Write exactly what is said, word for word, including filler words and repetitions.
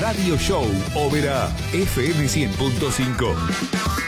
Radio Show Oberá F M cien punto cinco.